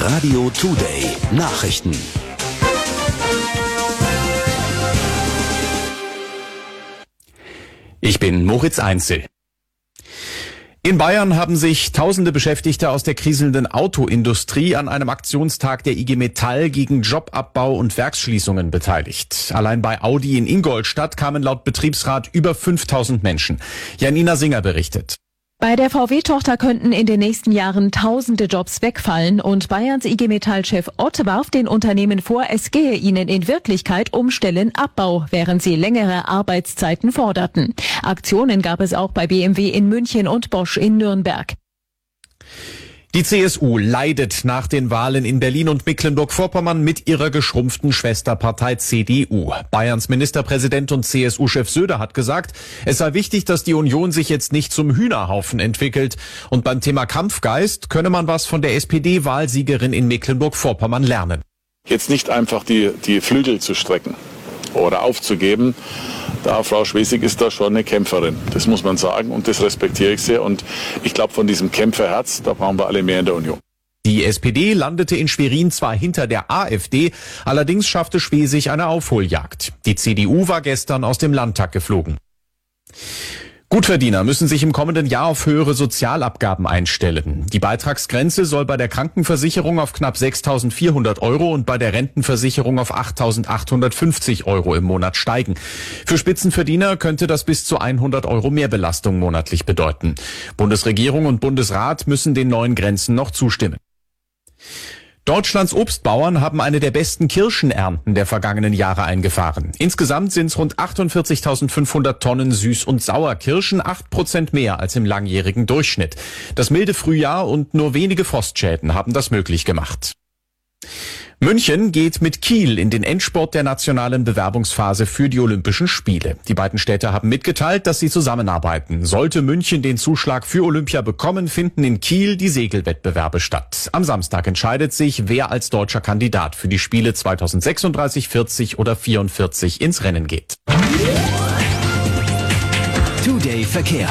Radio Today Nachrichten. Ich bin Moritz Einzel. In Bayern haben sich tausende Beschäftigte aus der kriselnden Autoindustrie an einem Aktionstag der IG Metall gegen Jobabbau und Werksschließungen beteiligt. Allein bei Audi in Ingolstadt kamen laut Betriebsrat über 5000 Menschen. Janina Singer berichtet. Bei der VW-Tochter könnten in den nächsten Jahren tausende Jobs wegfallen und Bayerns IG Metall-Chef Ott warf den Unternehmen vor, es gehe ihnen in Wirklichkeit um Stellenabbau, während sie längere Arbeitszeiten forderten. Aktionen gab es auch bei BMW in München und Bosch in Nürnberg. Die CSU leidet nach den Wahlen in Berlin und Mecklenburg-Vorpommern mit ihrer geschrumpften Schwesterpartei CDU. Bayerns Ministerpräsident und CSU-Chef Söder hat gesagt, es sei wichtig, dass die Union sich jetzt nicht zum Hühnerhaufen entwickelt. Und beim Thema Kampfgeist könne man was von der SPD-Wahlsiegerin in Mecklenburg-Vorpommern lernen. Jetzt nicht einfach die Flügel zu strecken oder aufzugeben. Da, Frau Schwesig ist da schon eine Kämpferin, das muss man sagen, und das respektiere ich sehr. Und ich glaube, von diesem Kämpferherz, da brauchen wir alle mehr in der Union. Die SPD landete in Schwerin zwar hinter der AfD, allerdings schaffte Schwesig eine Aufholjagd. Die CDU war gestern aus dem Landtag geflogen. Gutverdiener müssen sich im kommenden Jahr auf höhere Sozialabgaben einstellen. Die Beitragsgrenze soll bei der Krankenversicherung auf knapp 6.400 € und bei der Rentenversicherung auf 8.850 € im Monat steigen. Für Spitzenverdiener könnte das bis zu 100 € Mehrbelastung monatlich bedeuten. Bundesregierung und Bundesrat müssen den neuen Grenzen noch zustimmen. Deutschlands Obstbauern haben eine der besten Kirschenernten der vergangenen Jahre eingefahren. Insgesamt sind es rund 48.500 Tonnen Süß- und Sauerkirschen, 8% mehr als im langjährigen Durchschnitt. Das milde Frühjahr und nur wenige Frostschäden haben das möglich gemacht. München geht mit Kiel in den Endspurt der nationalen Bewerbungsphase für die Olympischen Spiele. Die beiden Städte haben mitgeteilt, dass sie zusammenarbeiten. Sollte München den Zuschlag für Olympia bekommen, finden in Kiel die Segelwettbewerbe statt. Am Samstag entscheidet sich, wer als deutscher Kandidat für die Spiele 2036, 40 oder 44 ins Rennen geht. Today Verkehr.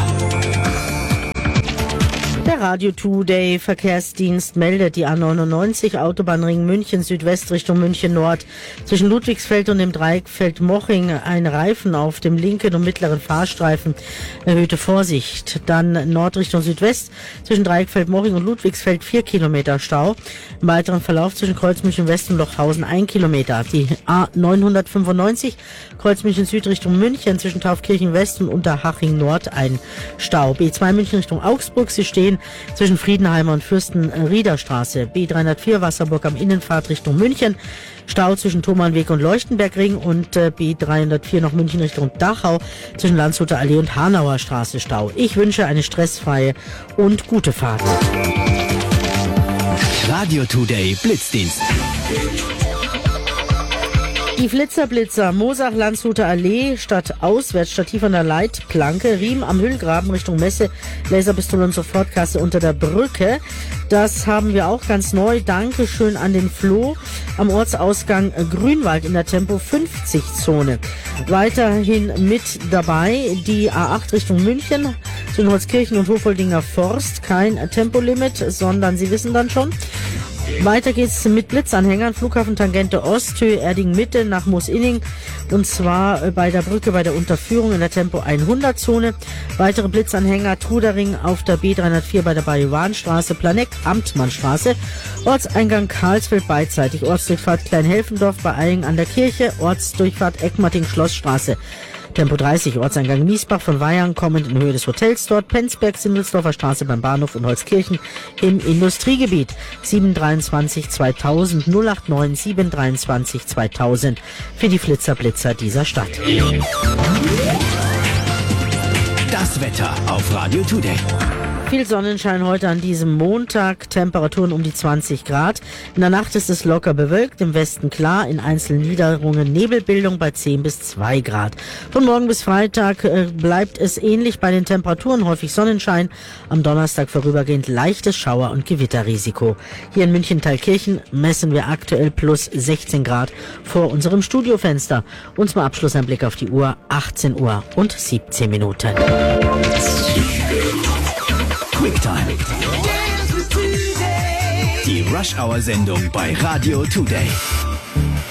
Der Radio Today Verkehrsdienst meldet die A99 Autobahnring München Südwest Richtung München Nord. Zwischen Ludwigsfeld und dem Dreieck Feldmoching ein Reifen auf dem linken und mittleren Fahrstreifen. Erhöhte Vorsicht. Dann Nord Richtung Südwest zwischen Dreieck Feldmoching und Ludwigsfeld 4 Kilometer Stau. Im weiteren Verlauf zwischen Kreuzmünchen West und Lochhausen 1 Kilometer. Die A995 Kreuzmünchen Süd Richtung München zwischen Taufkirchen West und Unterhaching Nord ein Stau. B2 München Richtung Augsburg. Sie stehen zwischen Friedenheimer und Fürstenriederstraße. B304 Wasserburg am Innenfahrt Richtung München. Stau zwischen Thomannweg und Leuchtenbergring und B304 noch München Richtung Dachau zwischen Landshuter Allee und Hanauer Straße Stau. Ich wünsche eine stressfreie und gute Fahrt. Radio Today Blitzdienst. Die Flitzer, Moosach, Landshuter Allee, statt auswärts, Stativ an der Leitplanke, Riem am Hüllgraben Richtung Messe, Laserpistole und Sofortkasse unter der Brücke. Das haben wir auch ganz neu. Dankeschön an den Flo am Ortsausgang Grünwald in der Tempo 50 Zone. Weiterhin mit dabei die A8 Richtung München, zwischen Holzkirchen und Hofoldinger Forst. Kein Tempolimit, sondern Sie wissen dann schon. Weiter geht's mit Blitzanhängern, Flughafen Tangente Osthöhe, Erding Mitte nach Moosinning, und zwar bei der Brücke bei der Unterführung in der Tempo 100 Zone. Weitere Blitzanhänger, Trudering auf der B304 bei der Bajuwanstraße, Planeck, Amtmannstraße, Ortseingang Karlsfeld beidseitig, Ortsdurchfahrt Kleinhelfendorf bei Eiling an der Kirche, Ortsdurchfahrt Eckmatting Schlossstraße. Tempo 30, Ortseingang Miesbach von Weyang kommend in Höhe des Hotels dort, Penzberg, Simmelsdorfer Straße beim Bahnhof und Holzkirchen im Industriegebiet. 723 2000 089 723 2000 für die Flitzer dieser Stadt. Das Wetter auf Radio Today. Viel Sonnenschein heute an diesem Montag, Temperaturen um die 20 Grad. In der Nacht ist es locker bewölkt, im Westen klar, in einzelnen Niederungen Nebelbildung bei 10 bis 2 Grad. Von morgen bis Freitag bleibt es ähnlich bei den Temperaturen, häufig Sonnenschein. Am Donnerstag vorübergehend leichtes Schauer- und Gewitterrisiko. Hier in München-Thalkirchen messen wir aktuell plus 16 Grad vor unserem Studiofenster. Und zum Abschluss ein Blick auf die Uhr, 18 Uhr und 17 Minuten. QuickTime. Die Rush-Hour-Sendung bei Radio Today.